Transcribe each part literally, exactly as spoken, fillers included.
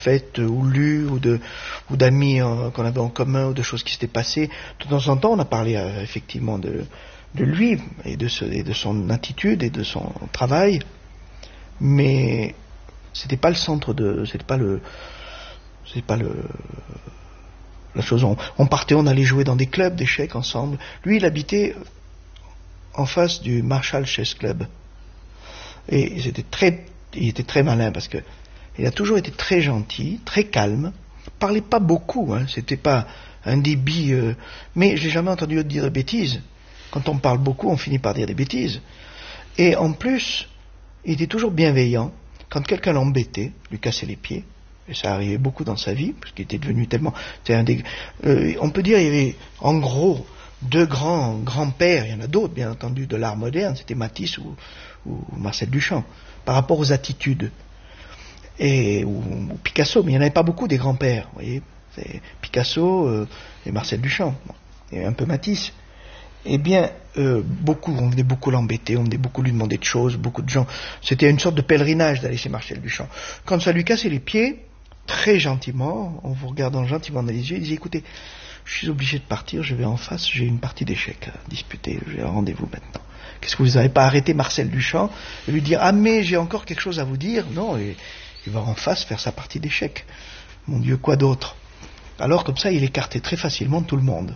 faites ou lues ou de ou d'amis euh, qu'on avait en commun ou de choses qui s'étaient passées. De temps en temps, on a parlé euh, effectivement de de lui et de, ce, et de son attitude et de son travail, mais c'était pas le centre de, c'était pas le, c'était pas le, la chose. On, on partait, on allait jouer dans des clubs d'échecs ensemble. Lui, il habitait en face du Marshall Chess Club et c'était très, il était très malin parce que il a toujours été très gentil, très calme, parlait pas beaucoup, hein, c'était pas un débit, euh, mais j'ai jamais entendu dire de bêtises. Quand on parle beaucoup, on finit par dire des bêtises. Et en plus, il était toujours bienveillant. Quand quelqu'un l'embêtait, lui cassait les pieds, et ça arrivait beaucoup dans sa vie, parce qu'il était devenu tellement... Un des, euh, on peut dire qu'il y avait, en gros, deux grands grands-pères, il y en a d'autres, bien entendu, de l'art moderne, c'était Matisse ou, ou Marcel Duchamp, par rapport aux attitudes. Et, ou, ou Picasso, mais il n'y en avait pas beaucoup des grands-pères, vous voyez. C'est Picasso euh, et Marcel Duchamp, et un peu Matisse. Eh bien, euh, beaucoup, on venait beaucoup l'embêter, on venait beaucoup lui demander de choses, beaucoup de gens. C'était une sorte de pèlerinage d'aller chez Marcel Duchamp. Quand ça lui cassait les pieds, très gentiment, en vous regardant gentiment dans les yeux, il disait, écoutez, je suis obligé de partir, je vais en face, j'ai une partie d'échecs à disputer, j'ai un rendez-vous maintenant. Qu'est-ce que vous n'avez pas arrêté Marcel Duchamp et lui dire, ah mais j'ai encore quelque chose à vous dire? Non, et, il va en face faire sa partie d'échecs. Mon Dieu, quoi d'autre? Alors comme ça, il écartait très facilement tout le monde.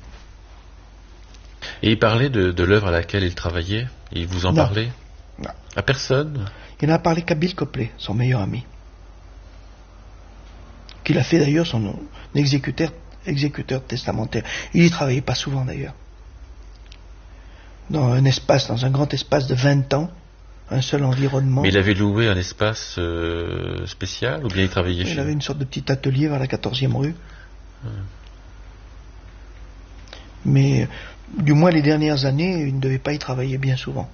Et il parlait de, de l'œuvre à laquelle il travaillait? Il vous en non. parlait? Non. À personne? Il en a parlé qu'à Bill Copley, son meilleur ami. Qu'il a fait d'ailleurs son exécuteur, exécuteur testamentaire. Il y travaillait pas souvent d'ailleurs. Dans un espace, dans un grand espace de vingt ans, un seul environnement. Mais il avait loué un espace euh, spécial ou bien il travaillait il chez Il avait une sorte de petit atelier vers la quatorzième rue. Hum. Mais du moins les dernières années, il ne devait pas y travailler bien souvent.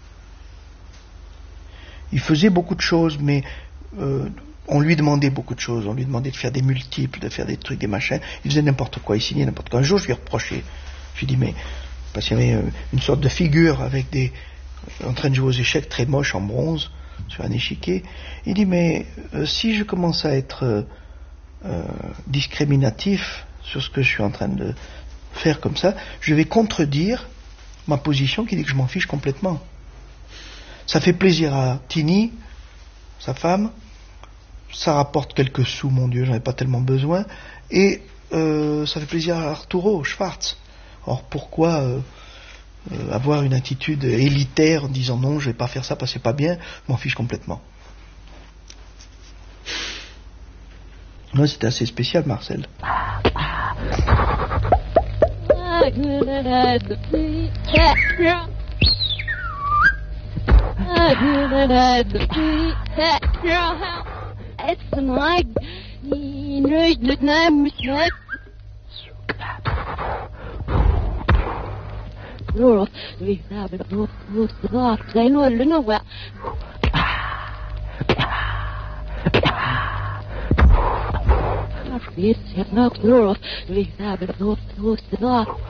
Il faisait beaucoup de choses, mais euh, on lui demandait beaucoup de choses. On lui demandait de faire des multiples, de faire des trucs, des machins. Il faisait n'importe quoi, il signait n'importe quoi. Un jour, je lui ai reproché. Je lui ai dit, mais... Parce qu'il y avait une sorte de figure avec des... en train de jouer aux échecs très moche en bronze, sur un échiquier. Il dit, mais euh, si je commence à être euh, euh, discriminatif sur ce que je suis en train de... faire comme ça, je vais contredire ma position qui dit que je m'en fiche complètement. Ça fait plaisir à Tini, sa femme, ça rapporte quelques sous, mon Dieu, j'en ai pas tellement besoin, et euh, ça fait plaisir à Arturo Schwartz. Or pourquoi euh, euh, avoir une attitude élitaire en disant non, je vais pas faire ça parce que c'est pas bien, je m'en fiche complètement. Ouais, c'était assez spécial, Marcel. Yes, jag har något. Vi har väl något.